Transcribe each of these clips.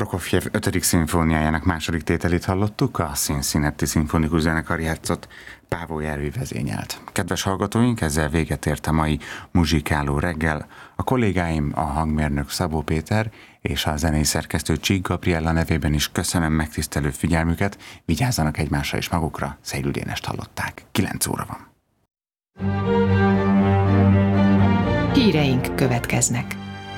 Prokofjev 5. szimfóniájának második tételét hallottuk, a Cincinnati Szimfonikus Zenekar játszott, Pávol Jervi vezényelt. Kedves hallgatóink, ezzel véget ért a mai muzsikáló reggel. A kollégáim, a hangmérnök Szabó Péter és a zenei szerkesztő Csík Gabriella nevében is köszönöm megtisztelő figyelmüket, vigyázzanak egymásra és magukra, Széll Dénest hallották. 9 óra van. Híreink következnek.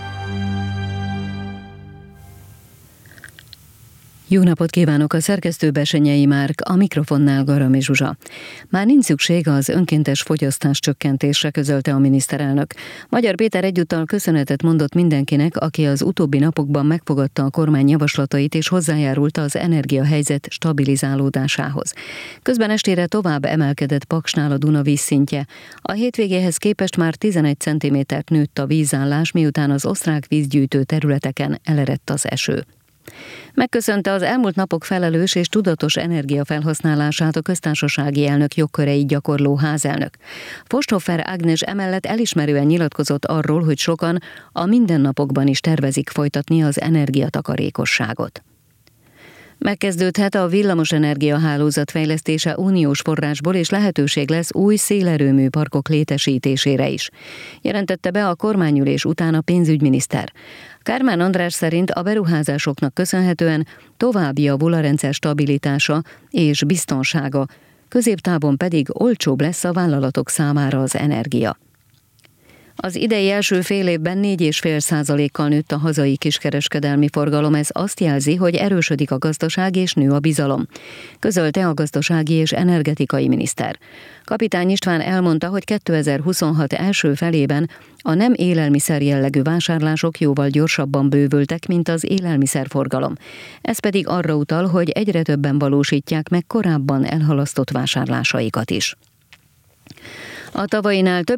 Jó napot kívánok, a szerkesztő Bessenyei Márk, a mikrofonnál Garami Zsuzsa. Már nincs szükség az önkéntes fogyasztás csökkentésre, közölte a miniszterelnök. Magyar Péter egyúttal köszönetet mondott mindenkinek, aki az utóbbi napokban megfogadta a kormány javaslatait és hozzájárult az energiahelyzet stabilizálódásához. Közben estére tovább emelkedett Paksnál a Duna vízszintje. A hétvégéhez képest már 11 cm-t nőtt a vízállás, miután az osztrák vízgyűjtő területeken elerett az eső. Megköszönte az elmúlt napok felelős és tudatos energiafelhasználását a köztársasági elnök jogköreit gyakorló házelnök. Posthofer Ágnes emellett elismerően nyilatkozott arról, hogy sokan a mindennapokban is tervezik folytatni az energiatakarékosságot. Megkezdődhet a villamosenergia hálózat fejlesztése uniós forrásból, és lehetőség lesz új szélerőmű parkok létesítésére is, jelentette be a kormányülés után a pénzügyminiszter. Kármán András szerint a beruházásoknak köszönhetően tovább javul a rendszer stabilitása és biztonsága, középtávon pedig olcsóbb lesz a vállalatok számára az energia. Az idei első fél évben 4,5%-kal nőtt a hazai kiskereskedelmi forgalom, ez azt jelzi, hogy erősödik a gazdaság és nő a bizalom, közölte a gazdasági és energetikai miniszter. Kapitány István elmondta, hogy 2026 első felében a nem élelmiszer jellegű vásárlások jóval gyorsabban bővültek, mint az élelmiszerforgalom. Ez pedig arra utal, hogy egyre többen valósítják meg korábban elhalasztott vásárlásaikat is. A tavainál több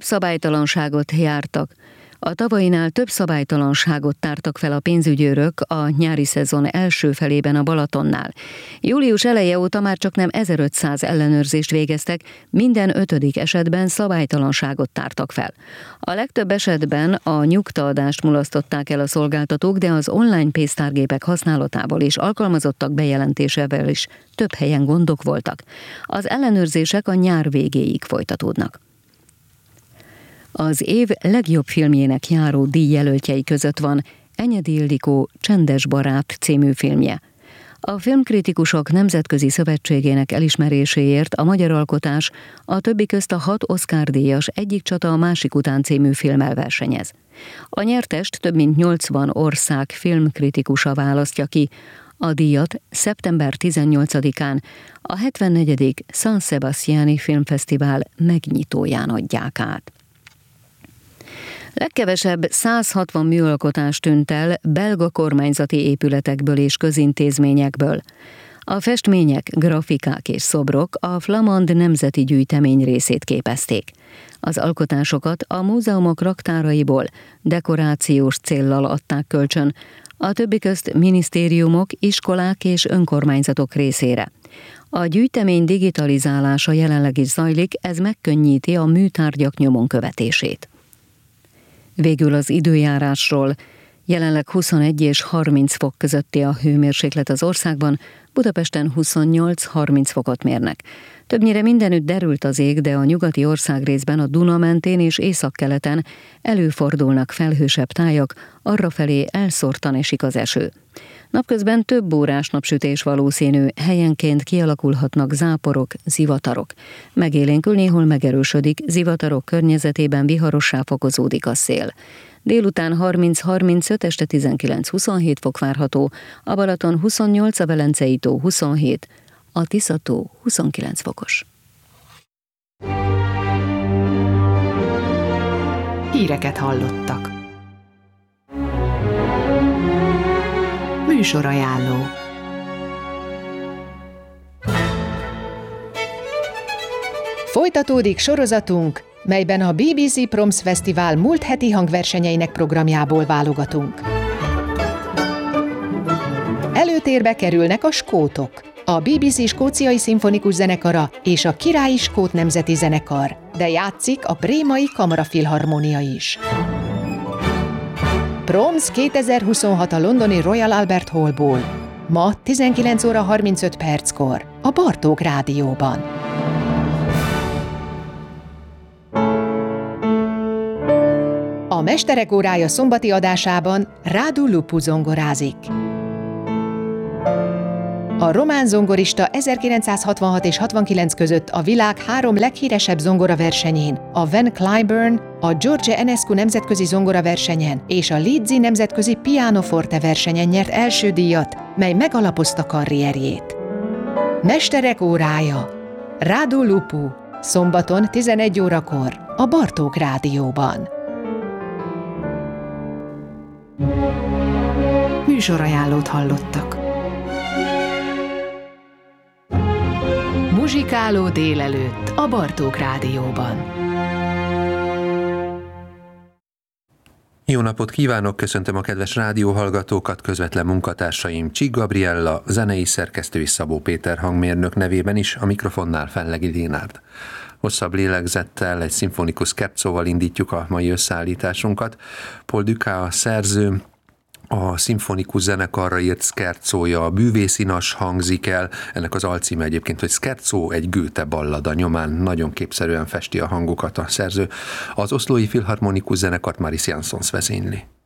szabálytalanságot tártak fel a pénzügyőrök a nyári szezon első felében a Balatonnál. Július eleje óta már csak nem 1500 ellenőrzést végeztek, minden 5. esetben szabálytalanságot tártak fel. A legtöbb esetben a nyugtaadást mulasztották el a szolgáltatók, de az online pénztárgépek használatával és alkalmazottak bejelentésével is több helyen gondok voltak. Az ellenőrzések a nyár végéig folytatódnak. Az év legjobb filmjének járó díjjelöltjei között van Enyedi Ildikó Csendes barát című filmje. A Filmkritikusok Nemzetközi Szövetségének elismeréséért a magyar alkotás a többi közt a 6 Oscar-díjas Egyik csata a másik után című filmmel versenyez. A nyertest több mint 80 ország filmkritikusa választja ki. A díjat szeptember 18-án a 74. San Sebastiani Filmfesztivál megnyitóján adják át. Legkevesebb 160 műalkotást tűnt el belga kormányzati épületekből és közintézményekből. A festmények, grafikák és szobrok a Flamand Nemzeti Gyűjtemény részét képezték. Az alkotásokat a múzeumok raktáraiból dekorációs céllal adták kölcsön, a többi közt minisztériumok, iskolák és önkormányzatok részére. A gyűjtemény digitalizálása jelenleg is zajlik, ez megkönnyíti a műtárgyak nyomon követését. Végül az időjárásról. Jelenleg 21 és 30 fok közötti a hőmérséklet az országban, Budapesten 28-30 fokot mérnek. Többnyire mindenütt derült az ég, de a nyugati országrészben, a Duna mentén és északkeleten előfordulnak felhősebb tájak, arrafelé elszórtan esik az eső. Napközben több órás napsütés valószínű, helyenként kialakulhatnak záporok, zivatarok. Megélénkül, néhol megerősödik, zivatarok környezetében viharossá fokozódik a szél. Délután 30-35, este 19-27 fok várható, a Balaton 28, a Velencei tó 27, a Tisza-tó 29 fokos. Híreket hallottak. Műsorajánló. Folytatódik sorozatunk, melyben a BBC Proms Fesztivál múlt heti hangversenyeinek programjából válogatunk. Előtérbe kerülnek a skótok, a BBC Skóciai Szimfonikus Zenekara és a Királyi Skót Nemzeti Zenekar, de játszik a Brémai Kamarafilharmónia is. Proms 2026 a londoni Royal Albert Hallból. Ma 19 óra 35 perckor a Bartók Rádióban. A Mesterek órája szombati adásában Radu Lupu zongorázik. A román zongorista 1966 és 69 között a világ 3 leghíresebb zongoraversenyén, a Van Cliburn, a George Enescu nemzetközi zongoraversenyen és a Leedsi nemzetközi pianoforte versenyen nyert első díjat, mely megalapozta karrierjét. Mesterek órája Radu Lupu, szombaton 11 órakor a Bartók Rádióban. Műsorajánlót hallottak. Muzsikáló délelőtt a Bartók Rádióban. Jó napot kívánok, köszöntöm a kedves rádióhallgatókat, közvetlen munkatársaim Csík Gabriella, zenei szerkesztő és Szabó Péter hangmérnök nevében is, a mikrofonnál Fellegi Lénárd. Hosszabb lélegzettel, egy szimfonikus scherzoval indítjuk a mai összeállításunkat. Paul Dukas a szerző, a szimfonikus zenekarra írt scherzoja, a bűvészinas hangzik el, ennek az alcíme egyébként, hogy Scherzo egy Goethe ballada, nyomán nagyon képszerűen festi a hangokat a szerző. Az Oslói Filharmonikus Zenekart Maris Jansons vezényli.